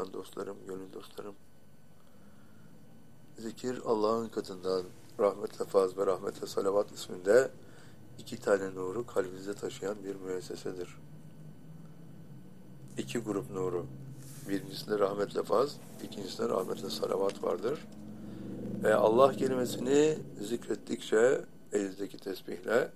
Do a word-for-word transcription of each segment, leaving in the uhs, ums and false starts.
can dostlarım, gönül dostlarım. Zikir Allah'ın katından rahmetle faz ve rahmetle salavat isminde iki tane nuru kalbinize taşıyan bir müessesedir. İki grup nuru. Birincisinde rahmetle faz, ikincisinde rahmetle salavat vardır. Ve Allah kelimesini zikrettikçe elinizdeki tesbihle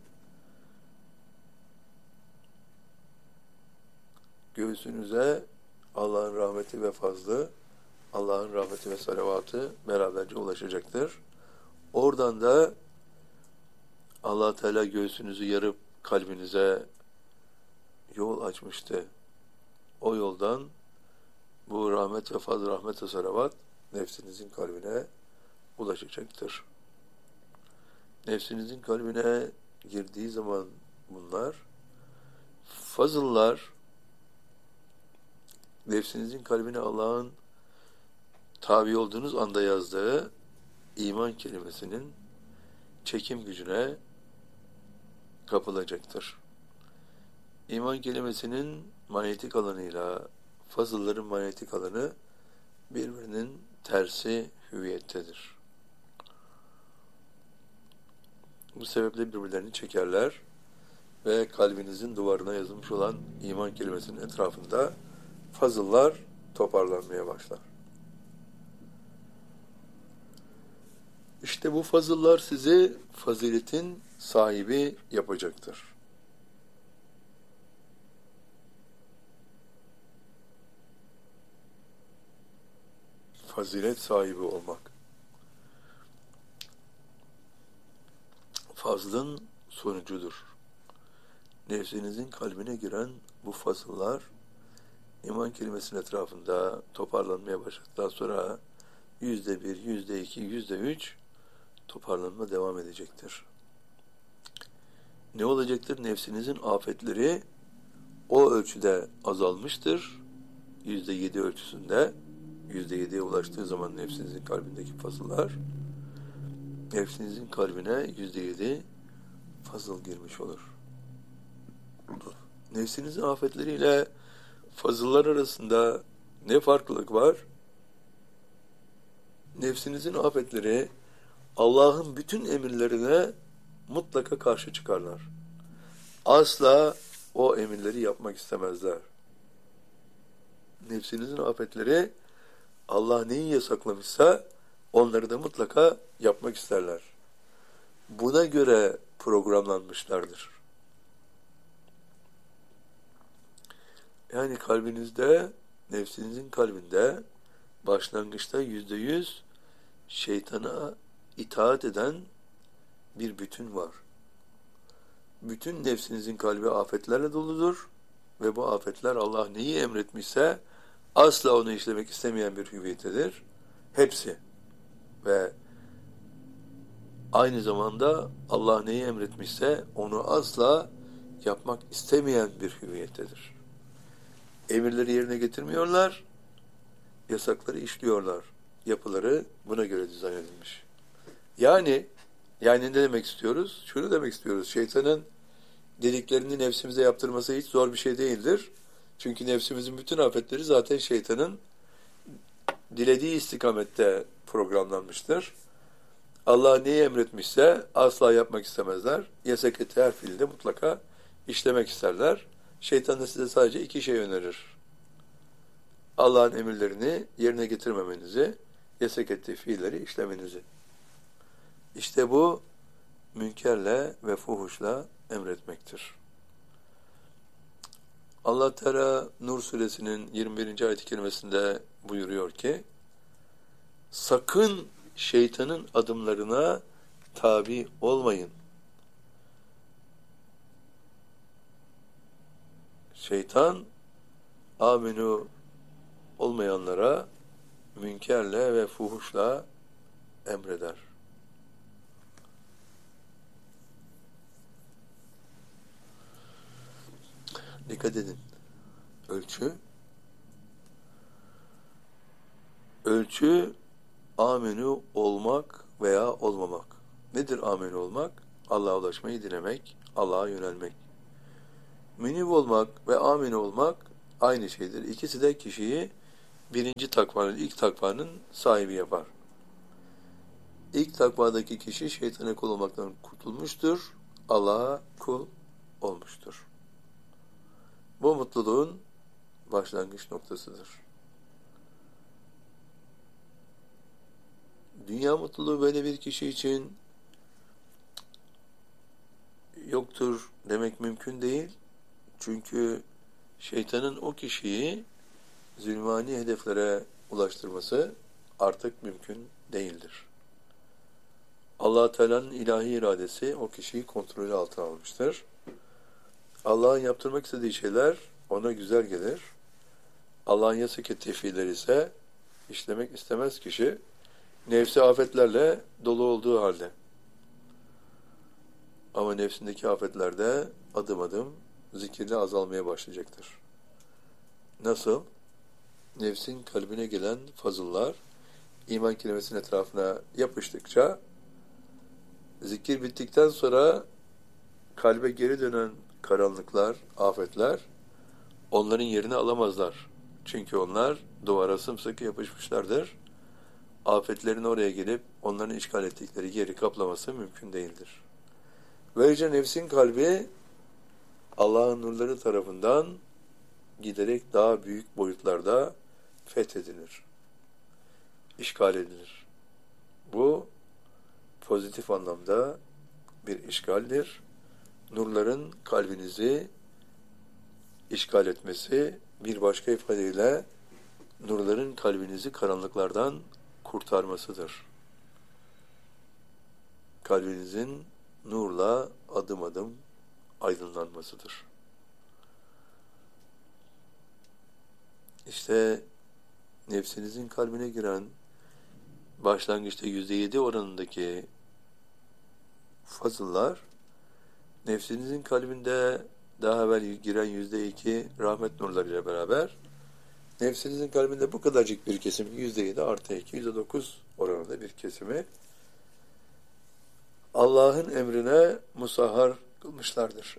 göğsünüze Allah'ın rahmeti ve fazlı, Allah'ın rahmeti ve salavatı beraberce ulaşacaktır. Oradan da Allah Teala göğsünüzü yarıp kalbinize yol açmıştı. O yoldan bu rahmet ve fazl, rahmet ve salavat nefsinizin kalbine ulaşacaktır. Nefsinizin kalbine girdiği zaman bunlar fazıllar nefsinizin kalbine Allah'ın tabi olduğunuz anda yazdığı iman kelimesinin çekim gücüne kapılacaktır. İman kelimesinin manyetik alanıyla fazılların manyetik alanı birbirinin tersi hüviyettedir. Bu sebeple birbirlerini çekerler ve kalbinizin duvarına yazılmış olan iman kelimesinin etrafında fazıllar toparlanmaya başlar. İşte bu fazıllar sizi faziletin sahibi yapacaktır. Fazilet sahibi olmak. Fazlın sonucudur. Nefsinizin kalbine giren bu fazıllar iman kelimesinin etrafında toparlanmaya başladıktan sonra yüzde bir, yüzde iki, yüzde üç toparlanma devam edecektir. Ne olacaktır? Nefsinizin afetleri o ölçüde azalmıştır. Yüzde yedi ölçüsünde, yüzde yediye ulaştığı zaman nefsinizin kalbindeki fazıllar, nefsinizin kalbine yüzde yedi fazıl girmiş olur. Nefsinizin afetleriyle fazıllar arasında ne farklılık var? Nefsinizin afetleri Allah'ın bütün emirlerine mutlaka karşı çıkarlar. Asla o emirleri yapmak istemezler. Nefsinizin afetleri Allah neyi yasaklamışsa onları da mutlaka yapmak isterler. Buna göre programlanmışlardır. Yani kalbinizde, nefsinizin kalbinde başlangıçta yüzde yüz şeytana itaat eden bir bütün var. Bütün nefsinizin kalbi afetlerle doludur ve bu afetler Allah neyi emretmişse asla onu işlemek istemeyen bir hüviyettedir. Hepsi. Ve aynı zamanda Allah neyi emretmişse onu asla yapmak istemeyen bir hüviyettedir. Emirleri yerine getirmiyorlar, yasakları işliyorlar. Yapıları buna göre dizayn edilmiş. Yani, yani ne demek istiyoruz? Şunu demek istiyoruz. Şeytanın dediklerini nefsimize yaptırması hiç zor bir şey değildir. Çünkü nefsimizin bütün afetleri zaten şeytanın dilediği istikamette programlanmıştır. Allah neyi emretmişse asla yapmak istemezler. Yasak ettiği her fiilde mutlaka işlemek isterler. Şeytan da size sadece iki şey önerir. Allah'ın emirlerini yerine getirmemenizi, yasak ettiği fiilleri işlemenizi. İşte bu münkerle ve fuhuşla emretmektir. Allah Teala Nur suresinin yirmi birinci ayet-i kerimesinde buyuruyor ki, sakın şeytanın adımlarına tabi olmayın. Şeytan aminu olmayanlara münkerle ve fuhuşla emreder. Dikkat edin. Ölçü ölçü aminu olmak veya olmamak. Nedir aminu olmak? Allah'a ulaşmayı dilemek, Allah'a yönelmek. Münib olmak ve amin olmak aynı şeydir. İkisi de kişiyi birinci takvanın, ilk takvanın sahibi yapar. İlk takvadaki kişi şeytana kul olmaktan kurtulmuştur. Allah'a kul olmuştur. Bu mutluluğun başlangıç noktasıdır. Dünya mutluluğu böyle bir kişi için yoktur demek mümkün değil. Çünkü şeytanın o kişiyi zulmani hedeflere ulaştırması artık mümkün değildir. Allah Teala'nın ilahi iradesi o kişiyi kontrolü altına almıştır. Allah'ın yaptırmak istediği şeyler ona güzel gelir. Allah'ın yasak ettiği fiiller ise işlemek istemez kişi. Nefsi afetlerle dolu olduğu halde. Ama nefsindeki afetler de adım adım zikirle azalmaya başlayacaktır. Nasıl? Nefsin kalbine gelen fazıllar iman kelimesinin etrafına yapıştıkça zikir bittikten sonra kalbe geri dönen karanlıklar, afetler onların yerini alamazlar. Çünkü onlar duvara sımsıkı yapışmışlardır. Afetlerin oraya gelip onların işgal ettikleri yeri kaplaması mümkün değildir. Böylece nefsin kalbi Allah'ın nurları tarafından giderek daha büyük boyutlarda fethedilir, işgal edilir. Bu pozitif anlamda bir işgaldir. Nurların kalbinizi işgal etmesi, bir başka ifadeyle nurların kalbinizi karanlıklardan kurtarmasıdır. Kalbinizin nurla adım adım aydınlanmasıdır. İşte nefsinizin kalbine giren başlangıçta yüzde yedi oranındaki fazıllar, nefsinizin kalbinde daha evvel giren yüzde iki rahmet nurlarıyla beraber, nefsinizin kalbinde bu kadarcık bir kesimi, yüzde yedi artı iki, yüzde dokuz oranında bir kesimi, Allah'ın emrine musahhar kılmışlardır.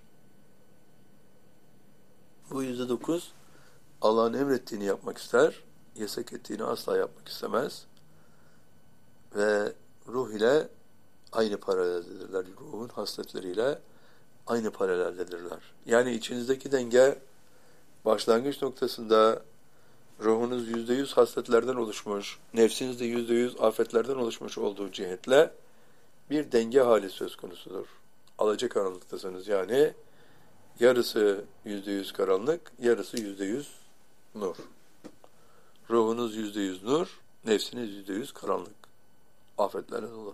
Bu yüzde dokuz, Allah'ın emrettiğini yapmak ister, yasak ettiğini asla yapmak istemez ve ruh ile aynı paraleldedirler. Ruhun hasletleriyle aynı paraleldedirler. Yani içinizdeki denge başlangıç noktasında ruhunuz yüzde yüz hasletlerden oluşmuş, nefsiniz de yüzde yüz afetlerden oluşmuş olduğu cihetle bir denge hali söz konusudur. Alacakaranlıktasınız yani yarısı yüzde yüz karanlık, yarısı yüzde yüz nur. Ruhunuz yüzde yüz nur, nefsiniz yüzde yüz karanlık. Afetlerle dolu.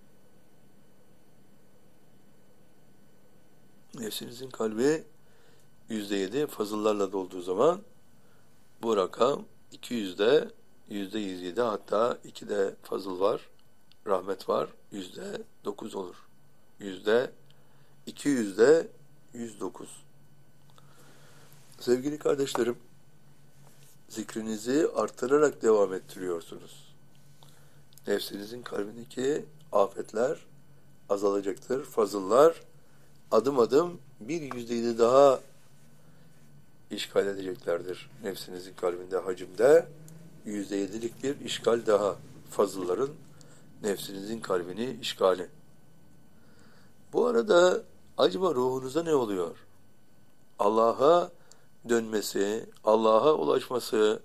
Nefsinizin kalbi yüzde yedi fazıllarla dolduğu zaman bu rakam iki yüzde, yüzde yüz yedi, hatta ikide fazıl var, rahmet var, yüzde dokuz olur. Yüzde iki yüzde yüz dokuz. Sevgili kardeşlerim, zikrinizi artırarak devam ettiriyorsunuz. Nefsinizin kalbindeki afetler azalacaktır. Fazıllar adım adım bir yüzde yedi daha işgal edeceklerdir. Nefsinizin kalbinde hacimde yüzde yedilik bir işgal daha. Fazılların nefsinizin kalbini işgali. Bu arada acaba ruhunuza ne oluyor? Allah'a dönmesi, Allah'a ulaşması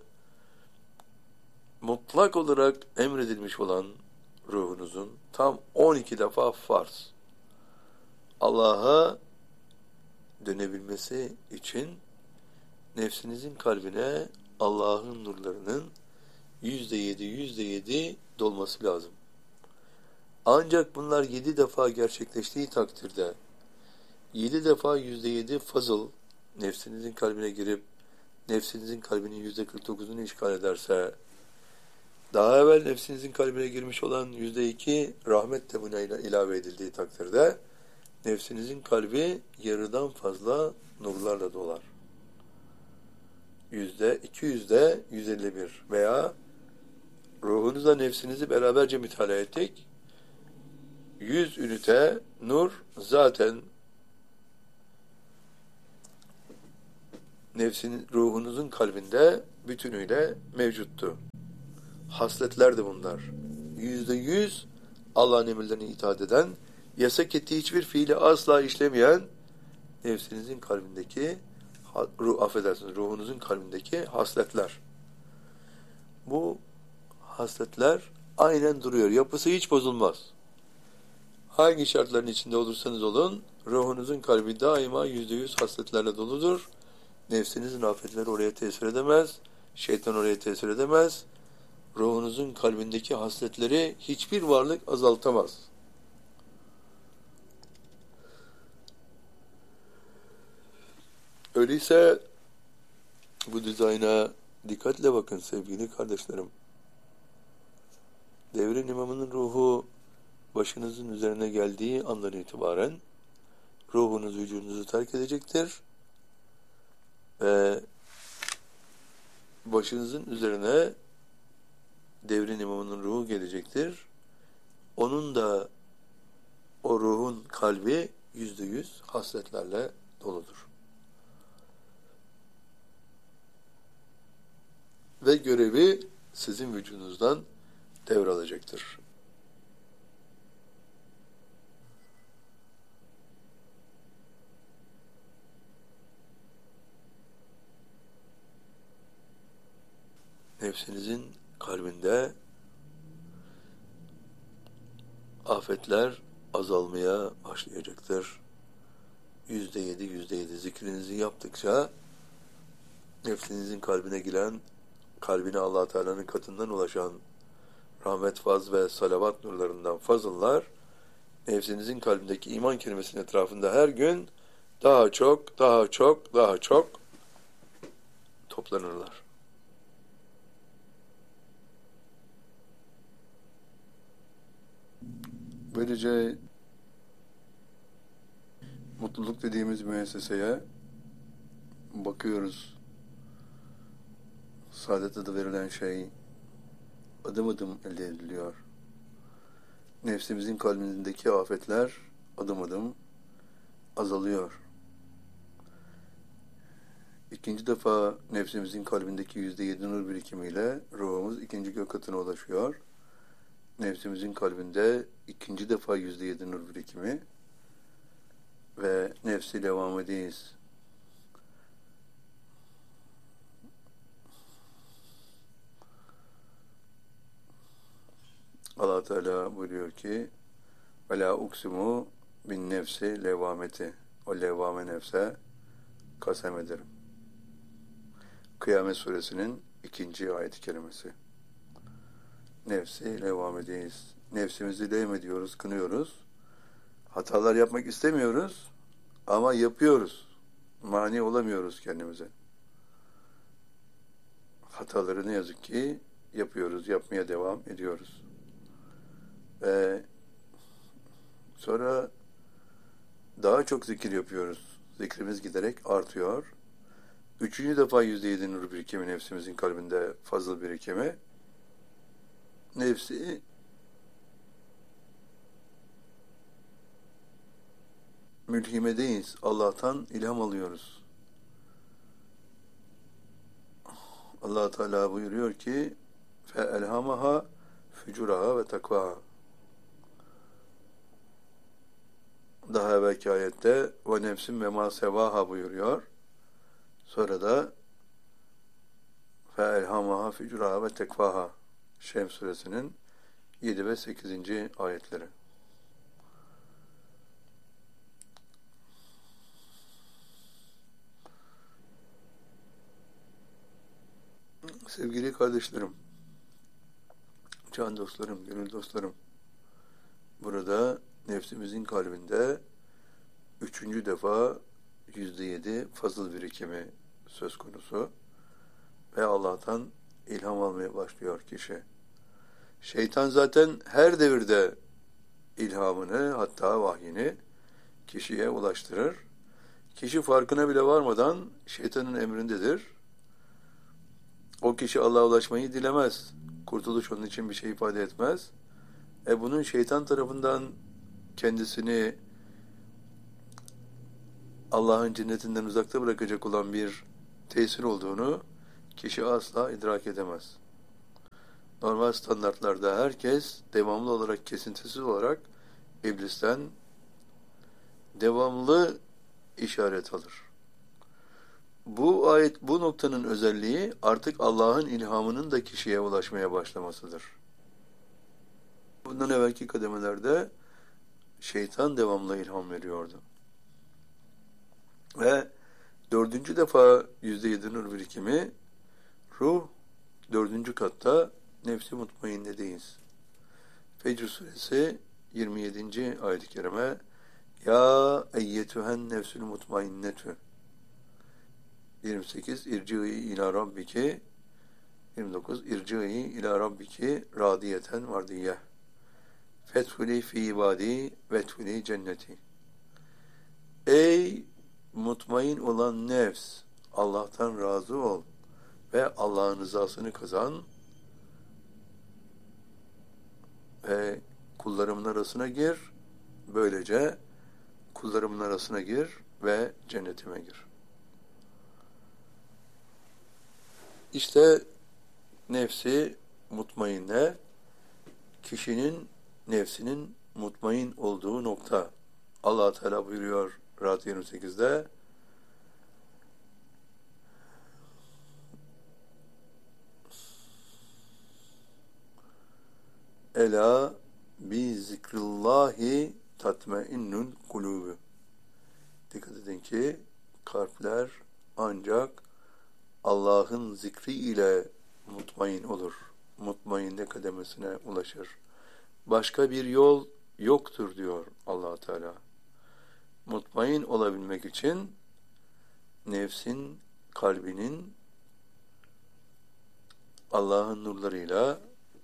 mutlak olarak emredilmiş olan ruhunuzun tam on iki defa farz. Allah'a dönebilmesi için nefsinizin kalbine Allah'ın nurlarının yüzde yedi, yüzde yedi dolması lazım. Ancak bunlar yedi defa gerçekleştiği takdirde yedi defa yüzde yedi fazıl nefsinizin kalbine girip nefsinizin kalbinin yüzde kırk dokuzunu işgal ederse, daha evvel nefsinizin kalbine girmiş olan yüzde iki rahmet de buna ilave edildiği takdirde nefsinizin kalbi yarıdan fazla nurlarla dolar. Yüzde iki yüzde yüz elli bir veya ruhunuzla nefsinizi beraberce mütalaa ettik. yüz ünite nur zaten nefsin, ruhunuzun kalbinde bütünüyle mevcuttu. Hasletler de bunlar. Yüzde yüz Allah'ın emirlerine itaat eden, yasak ettiği hiçbir fiili asla işlemeyen nefsinizin kalbindeki, ruh, affedersiniz, ruhunuzun kalbindeki hasletler. Bu hasletler aynen duruyor. Yapısı hiç bozulmaz. Hangi şartların içinde olursanız olun, ruhunuzun kalbi daima yüzde yüz hasletlerle doludur. Nefsinizin afetleri oraya tesir edemez. Şeytan oraya tesir edemez. Ruhunuzun kalbindeki hasletleri hiçbir varlık azaltamaz. Öyleyse bu dizayna dikkatle bakın sevgili kardeşlerim. Devrin imamının ruhu başınızın üzerine geldiği andan itibaren ruhunuz vücudunuzu terk edecektir ve başınızın üzerine devrin imamının ruhu gelecektir. Onun da o ruhun kalbi yüzde yüz hasletlerle doludur. Ve görevi sizin vücudunuzdan devralacaktır. Nefsinizin kalbinde afetler azalmaya başlayacaktır. Yüzde yedi, yüzde yedi zikrinizi yaptıkça nefsinizin kalbine giren, kalbine Allah Teala'nın katından ulaşan rahmet, faz ve salavat nurlarından fazıllar, nefsinizin kalbindeki iman kelimesinin etrafında her gün daha çok, daha çok, daha çok toplanırlar. Böylece mutluluk dediğimiz müesseseye bakıyoruz. Saadet adı verilen şey adım adım elde ediliyor. Nefsimizin kalbindeki afetler adım adım azalıyor. İkinci defa nefsimizin kalbindeki yüzde yedi nur birikimiyle ruhumuz ikinci gök katına ulaşıyor. Nefsimizin kalbinde ikinci defa yüzde yedi nur birikimi ve nefsi levamedeyiz. Allah Teala buyuruyor ki وَلَا uksimu bin nefsi levameti. O levame nefse kasem ederim. Kıyamet suresinin ikinci ayet-i kerimesi. Nefsi levamedeyiz. Nefsimizi levm ediyoruz, kınıyoruz. Hatalar yapmak istemiyoruz ama yapıyoruz. Mani olamıyoruz kendimize. Hataları ne yazık ki yapıyoruz, yapmaya devam ediyoruz. Ve sonra daha çok zikir yapıyoruz. Zikrimiz giderek artıyor. Üçüncü defa yüzde yedi nur birikimi nefsimizin kalbinde fazla birikimi. Nefsi mülhimedeyiz. Allah'tan ilham alıyoruz. Allah Teala buyuruyor ki فَاَلْهَمَهَا فُجُرَهَا ve takvaha. Daha evvelki ayette ve nefsin ve ma sevaha buyuruyor. Sonra da فَاَلْهَمَهَا فُجُرَهَا ve tekvaha. Şems suresinin yedi ve sekizinci ayetleri. Sevgili kardeşlerim, can dostlarım, gönül dostlarım, burada nefsimizin kalbinde üçüncü defa yüzde yedi fazıl birikimi söz konusu ve Allah'tan ilham almaya başlıyor kişi. Şeytan zaten her devirde ilhamını, hatta vahyini kişiye ulaştırır. Kişi farkına bile varmadan şeytanın emrindedir. O kişi Allah'a ulaşmayı dilemez. Kurtuluş onun için bir şey ifade etmez. E bunun şeytan tarafından kendisini Allah'ın cennetinden uzakta bırakacak olan bir tesir olduğunu kişi asla idrak edemez. Normal standartlarda herkes devamlı olarak, kesintisiz olarak iblisten devamlı işaret alır. Bu ayet, bu noktanın özelliği artık Allah'ın ilhamının da kişiye ulaşmaya başlamasıdır. Bundan evvelki kademelerde şeytan devamlı ilham veriyordu. Ve dördüncü defa yüzde yedi nur birikimi, ruh dördüncü katta nefsi mutmainnedeyiz. Fecr suresi yirmi yedinci ayet-i kerime, ya eyyetühen nefsül mutmainnetü, yirmi sekiz irci'i ila rabbiki, yirmi dokuz irci'i ila rabbiki radiyeten vardiyeh fethuli fi ibadi vethuli cenneti. Ey mutmain olan nefs, Allah'tan razı ol ve Allah'ın rızasını kazan ve kullarımın arasına gir, böylece kullarımın arasına gir ve cennetime gir. İşte nefsi mutmainne, kişinin nefsinin mutmain olduğu nokta. Allah Teala buyuruyor Ra'd yirmi sekizde, Ela bi zikrillahi tatmainnul kulûbü. Dikkat edin ki kalpler ancak Allah'ın zikri ile mutmain olur. Mutmainne kademesine ulaşır. Başka bir yol yoktur diyor Allah Teala. Mutmain olabilmek için nefsin, kalbinin Allah'ın nurlarıyla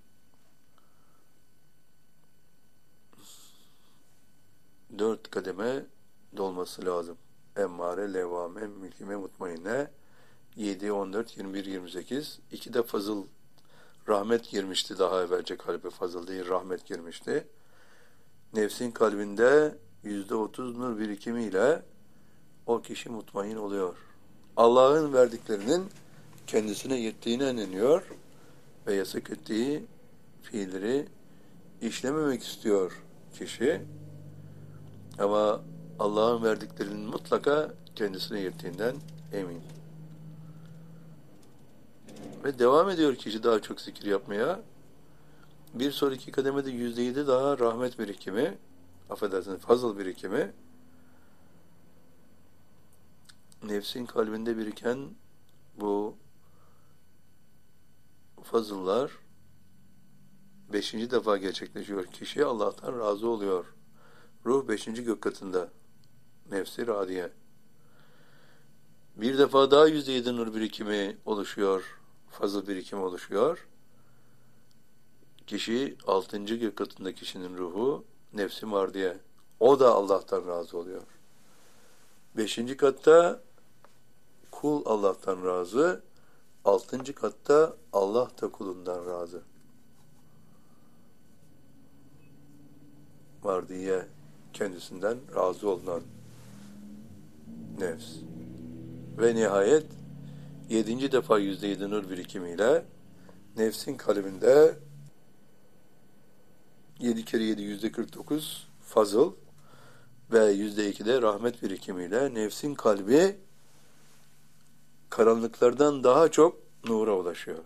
dört kademe dolması lazım. Emmare, levvame, mülkime, mutmainne, yedi, on dört, yirmi bir, yirmi sekiz. İki de fazıl, rahmet girmişti daha evvelce kalbe, fazıl değil, rahmet girmişti. Nefsin kalbinde yüzde otuz nur birikimiyle o kişi mutmain oluyor. Allah'ın verdiklerinin kendisine yettiğine inanıyor ve yasak ettiği fiilleri işlememek istiyor kişi. Ama Allah'ın verdiklerinin mutlaka kendisine yettiğinden emin. Ve devam ediyor kişi daha çok zikir yapmaya. Bir sonraki kademede yüzde yedi daha rahmet birikimi, affedersiniz fazıl birikimi, nefsin kalbinde biriken bu fazıllar beşinci defa gerçekleşiyor. Kişi Allah'tan razı oluyor. Ruh beşinci gök katında. Nefsi radiye. Bir defa daha yüzde yedi nur birikimi oluşuyor. Fazıl birikimi oluşuyor. Kişi altıncı gök katında kişinin ruhu nefsi mardiye. O da Allah'tan razı oluyor. Beşinci katta kul Allah'tan razı. Altıncı katta Allah da kulundan razı. Mardiye, kendisinden razı olunan nefs. Ve nihayet yedinci defa yüzde yedi nur birikimiyle nefsin kalbinde yedi kere yedi yüzde kırk dokuz fazıl ve yüzde iki de rahmet birikimiyle nefsin kalbi karanlıklardan daha çok nura ulaşıyor.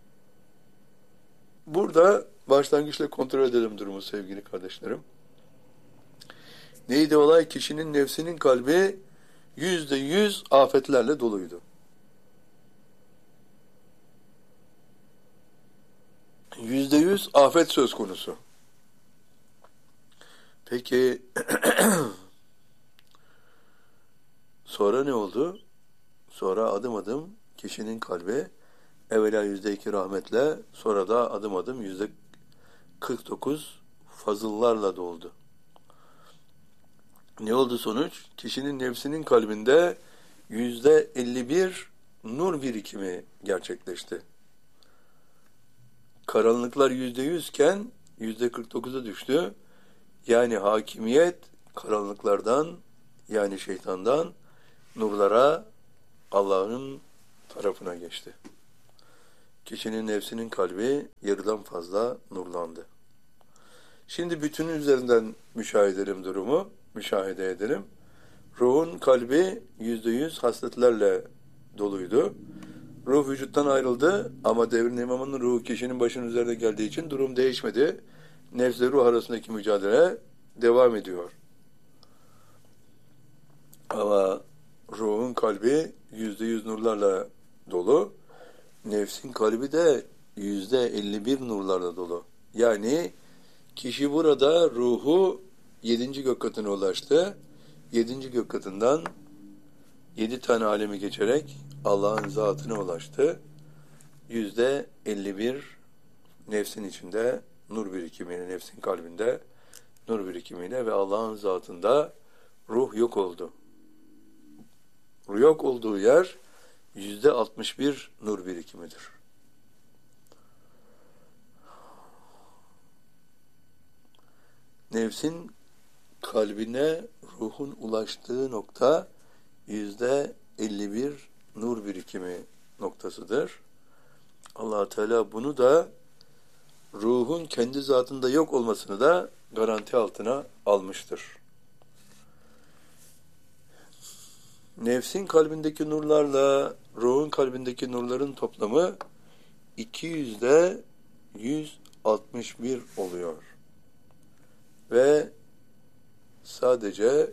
Burada başlangıçla kontrol edelim durumu sevgili kardeşlerim. Neydi olay? Kişinin nefsinin kalbi yüzde yüz afetlerle doluydu. Yüzde yüz afet söz konusu. Peki sonra ne oldu? Sonra adım adım kişinin kalbi evvela yüzde iki rahmetle, sonra da adım adım yüzde kırk dokuz fazıllarla doldu. Ne oldu sonuç? Kişinin nefsinin kalbinde yüzde elli bir nur birikimi gerçekleşti. Karanlıklar yüzde yüzken yüzde kırk dokuza düştü. Yani hakimiyet karanlıklardan, yani şeytandan nurlara, Allah'ın tarafına geçti. Kişinin nefsinin kalbi yarıdan fazla nurlandı. Şimdi bütünün üzerinden müşahede edelim durumu, müşahede edelim. Ruhun kalbi yüzde yüz hasletlerle doluydu. Ruh vücuttan ayrıldı ama devrin imamının ruhu kişinin başının üzerine geldiği için durum değişmedi. Nefsle ruh arasındaki mücadele devam ediyor. Ama ruhun kalbi yüzde yüz nurlarla dolu. Nefsin kalbi de yüzde elli bir nurlarla dolu. Yani kişi burada ruhu yedinci gök katına ulaştı. Yedinci gök katından yedi tane alemi geçerek Allah'ın zatına ulaştı. Yüzde elli bir nefsin içinde nur birikimiyle, nefsin kalbinde nur birikimiyle ve Allah'ın zatında ruh yok oldu. Ruh yok olduğu yer yüzde altmış bir nur birikimidir. Nefsin kalbine ruhun ulaştığı nokta yüzde elli bir nur birikimi noktasıdır. Allah Teala bunu da ruhun kendi zatında yok olmasını da garanti altına almıştır. Nefsin kalbindeki nurlarla ruhun kalbindeki nurların toplamı iki yüzde yüz altmış bir oluyor. Ve sadece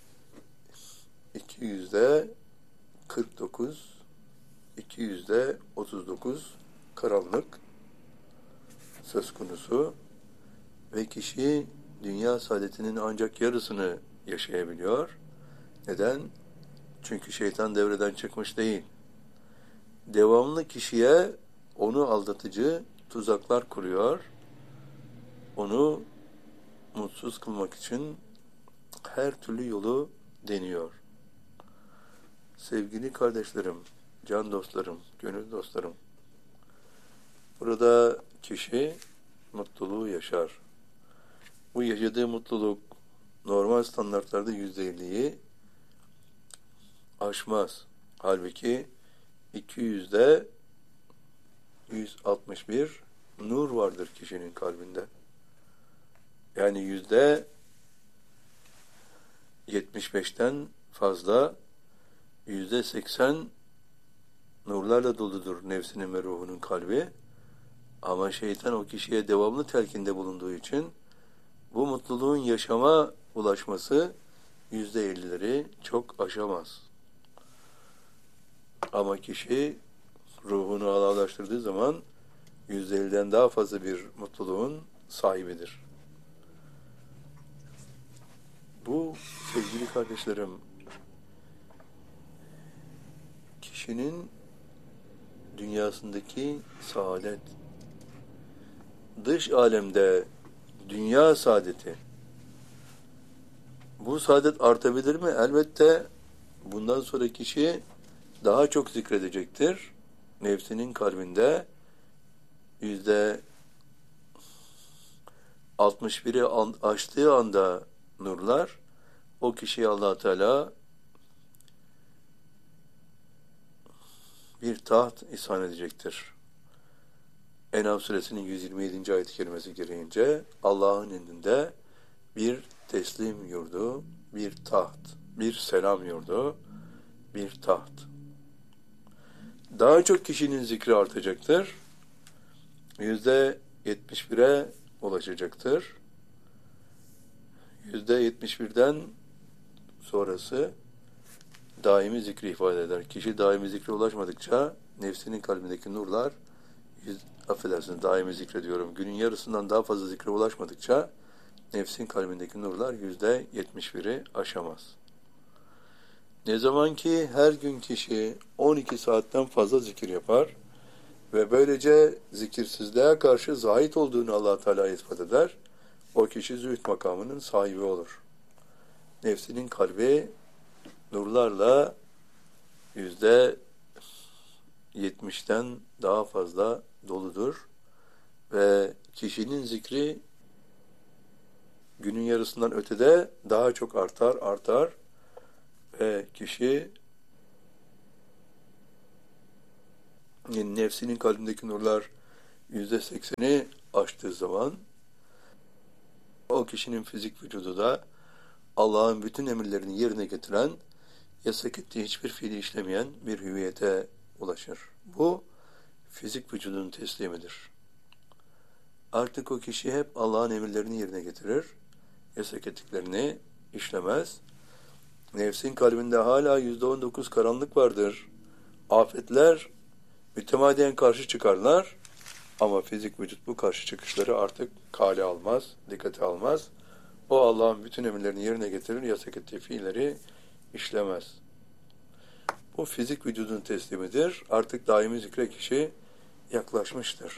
iki yüzde kırk dokuz, iki yüzde otuz dokuz karanlık söz konusu ve kişi dünya saadetinin ancak yarısını yaşayabiliyor. Neden? Çünkü şeytan devreden çıkmış değil. Devamlı kişiye onu aldatıcı tuzaklar kuruyor. Onu mutsuz kılmak için her türlü yolu deniyor. Sevgili kardeşlerim, can dostlarım, gönül dostlarım, burada kişi mutluluğu yaşar. Bu yaşadığı mutluluk normal standartlarda yüzde elliyi aşmaz. Halbuki iki yüzde yüz altmış bir nur vardır kişinin kalbinde. Yani yüzde yetmiş beşten fazla, yüzde seksen nurlarla doludur nefsinin ve ruhunun kalbi. Ama şeytan o kişiye devamlı telkinde bulunduğu için bu mutluluğun yaşama ulaşması yüzde ellileri çok aşamaz. Ama kişi ruhunu Allah'laştırdığı zaman yüzde elliden daha fazla bir mutluluğun sahibidir. Bu sevgili kardeşlerim, kişinin dünyasındaki saadet, dış alemde dünya saadeti. Bu saadet artabilir mi? Elbette bundan sonra kişi daha çok zikredecektir. Nefsinin kalbinde yüzde altmış biri aştığı anda nurlar, o kişiye Allah Teala bir taht ihsan edecektir. En'am suresinin yüz yirmi yedinci ayet-i kerimesi gereğince Allah'ın indinde bir teslim yurdu, bir taht, bir selam yurdu, bir taht. Daha çok kişinin zikri artacaktır. Yüzde yetmiş bire ulaşacaktır. Yüzde yetmiş birden sonrası daimi zikri ifade eder. Kişi daimi zikre ulaşmadıkça nefsinin kalbindeki nurlar, yüz, affedersiniz daimi zikre diyorum, günün yarısından daha fazla zikre ulaşmadıkça nefsin kalbindeki nurlar yüzde yetmiş biri aşamaz. Ne zaman ki her gün kişi on iki saatten fazla zikir yapar ve böylece zikirsizliğe karşı zahit olduğunu Allah Teala ispat eder, o kişi zühd makamının sahibi olur. Nefsinin kalbi nurlarla yüzde yetmişten daha fazla doludur ve kişinin zikri günün yarısından ötede daha çok artar, artar ve kişi Yani nefsinin kalbindeki nurlar yüzde sekseni aştığı zaman o kişinin fizik vücudu da Allah'ın bütün emirlerini yerine getiren, yasak ettiği hiçbir fiili işlemeyen bir hüviyete ulaşır. Bu fizik vücudunun teslimidir. Artık o kişi hep Allah'ın emirlerini yerine getirir, yasak ettiklerini işlemez. Nefsin kalbinde hala yüzde on dokuz karanlık vardır. Afetler mütemadiyen karşı çıkarlar ama fizik vücut bu karşı çıkışları artık kale almaz, dikkate almaz. O Allah'ın bütün emirlerini yerine getirir, yasak ettiği fiilleri işlemez. Bu fizik vücudun teslimidir. Artık daimi zikre kişi yaklaşmıştır.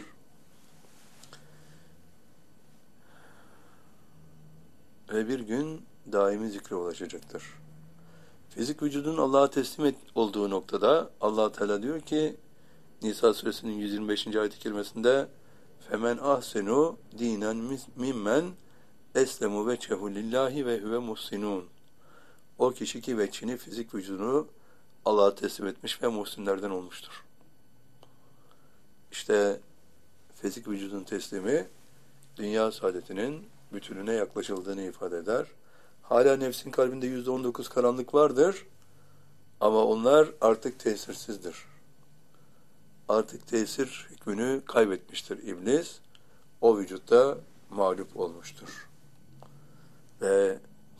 Ve bir gün daimi zikre ulaşacaktır. Fizik vücudun Allah'a teslim et, olduğu noktada Allah Teala diyor ki Nisa suresinin yüz yirmi beşinci ayet-i kerimesinde femen ahsenu dinen mimmen eslemu veçhehu lillahi ve huve muhsinun. O kişi ki veçhini, fizik vücudunu Allah'a teslim etmiş ve muhsinlerden olmuştur. İşte fizik vücudun teslimi dünya saadetinin bütününe yaklaşıldığını ifade eder. Hala nefsin kalbinde yüzde on dokuz karanlık vardır ama onlar artık tesirsizdir. Artık tesir hükmünü kaybetmiştir iblis. O vücutta mağlup olmuştur. Ve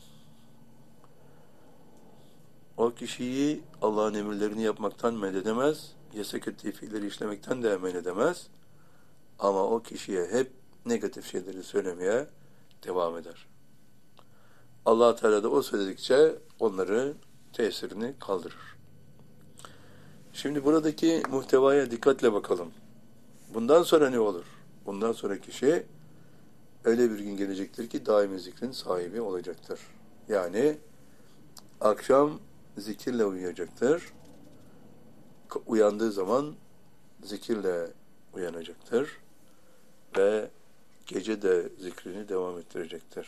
o kişiyi Allah'ın emirlerini yapmaktan men edemez, yasak ettiği fiilleri işlemekten de men edemez. Ama o kişiye hep negatif şeyleri söylemeye devam eder. Allah Teala da o söyledikçe onları tesirini kaldırır. Şimdi buradaki muhtevaya dikkatle bakalım. Bundan sonra ne olur? Bundan sonra kişi öyle bir gün gelecektir ki daimi zikrin sahibi olacaktır. Yani akşam zikirle uyuyacaktır. Uyandığı zaman zikirle uyanacaktır. Ve gece de zikrini devam ettirecektir.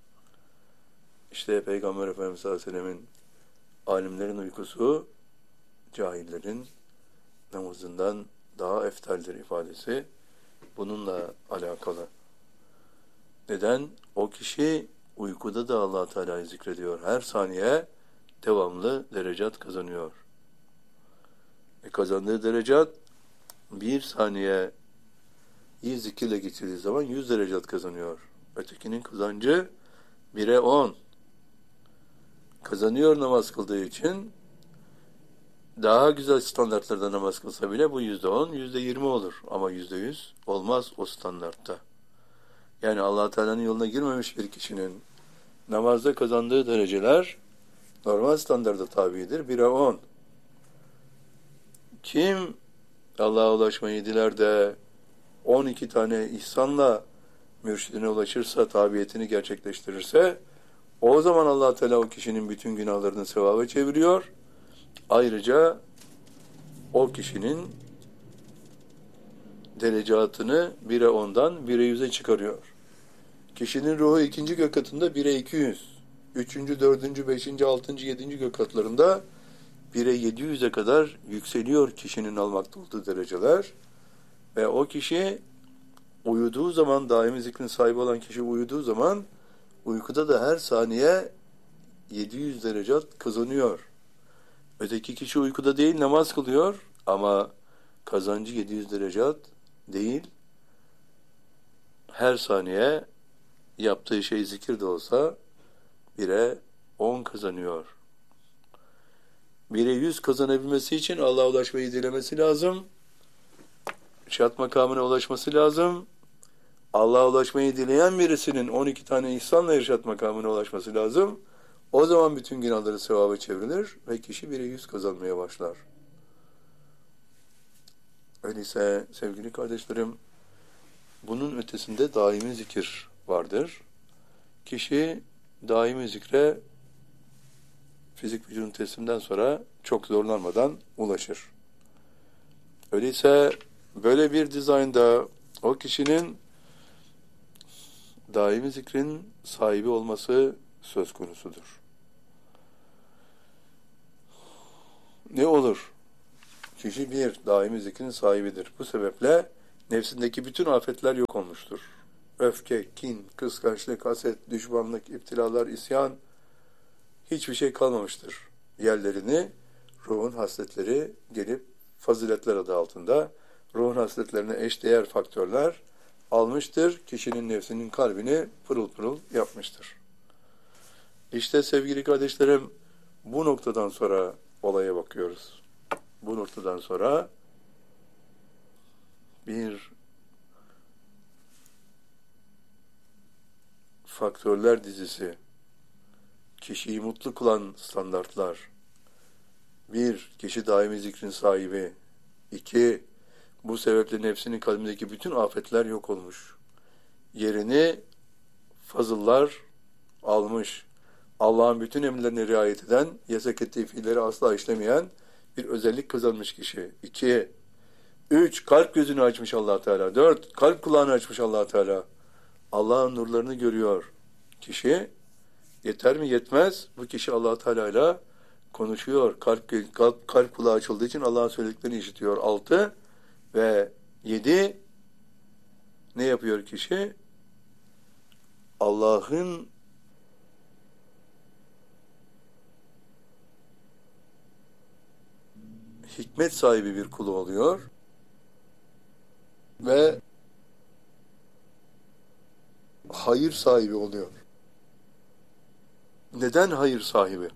İşte Peygamber Efendimiz sallallahu aleyhi ve sellemin alimlerin uykusu cahillerin namazından daha eftaldir ifadesi bununla alakalı. Neden? O kişi uykuda da Allah Teala'yı zikrediyor. Her saniye devamlı derecat kazanıyor. E kazandığı derecat bir saniye iyi zikirle geçirdiği zaman yüz derecat kazanıyor. Ötekinin kazancı bire on. Kazanıyor namaz kıldığı için daha güzel standartlarda namaz kılsa bile bu yüzde on, yüzde yirmi olur. Ama yüzde yüz olmaz o standartta. Yani Allah Teala'nın yoluna girmemiş bir kişinin namazda kazandığı dereceler normal standarda tabidir. bire on. Kim Allah'a ulaşmayı diler de on iki tane ihsanla mürşidine ulaşırsa, tabiyetini gerçekleştirirse o zaman Allah Teala o kişinin bütün günahlarını sevaba çeviriyor. Ayrıca o kişinin derecatını bire ondan bire yüze çıkarıyor. Kişinin ruhu ikinci gök katında bire iki yüz. Üçüncü, dördüncü, beşinci, altıncı, yedinci gök katlarında bire yedi yüze kadar yükseliyor kişinin almakta olduğu dereceler. Ve o kişi uyuduğu zaman, daimi zikrin sahibi olan kişi uyuduğu zaman uykuda da her saniye yedi yüz derecat kazanıyor. Öteki kişi uykuda değil, namaz kılıyor ama kazancı yedi yüz derecat değil. Her saniye yaptığı şey zikir de olsa bire on kazanıyor. bire yüz kazanabilmesi için Allah'a ulaşmayı dilemesi lazım. Şat makamına ulaşması lazım. Allah'a ulaşmayı dileyen birisinin on iki tane ihsanla irşat makamına ulaşması lazım. O zaman bütün günahları sevaba çevrilir ve kişi bire yüz kazanmaya başlar. Öyleyse sevgili kardeşlerim, bunun ötesinde daimi zikir vardır. Kişi daimi zikre fizik vücudun tesliminden sonra çok zorlanmadan ulaşır. Öyleyse böyle bir dizaynda o kişinin daimi zikrin sahibi olması söz konusudur. Ne olur? Kişi bir, daimi zikrin sahibidir. Bu sebeple nefsindeki bütün afetler yok olmuştur. Öfke, kin, kıskançlık, haset, düşmanlık, iptilalar, isyan, hiçbir şey kalmamıştır. Yerlerini ruhun hasletleri gelip faziletler adı altında ruhun hasletlerine eşdeğer faktörler almıştır. Kişinin nefsinin kalbini pırıl pırıl yapmıştır. İşte sevgili kardeşlerim, bu noktadan sonra olaya bakıyoruz. Bu noktadan sonra bir faktörler dizisi, kişiyi mutlu kılan standartlar, bir, kişi daimi zikrin sahibi, iki, bu sebeple nefsinin kalbindeki bütün afetler yok olmuş. Yerini fazıllar almış. Allah'ın bütün emirlerine riayet eden, yasak ettiği fiilleri asla işlemeyen bir özellik kazanmış kişi. İki, üç, kalp gözünü açmış Allah Teala. Dört, kalp kulağını açmış Allah Teala. Allah'ın nurlarını görüyor kişi. Yeter mi? Yetmez. Bu kişi Allah Teala ile konuşuyor. Kalp, kalp, kalp kulağı açıldığı için Allah'ın söylediklerini işitiyor. Altı ve yedi, ne yapıyor kişi? Allah'ın hikmet sahibi bir kulu oluyor ve hayır sahibi oluyor. Neden hayır sahibi?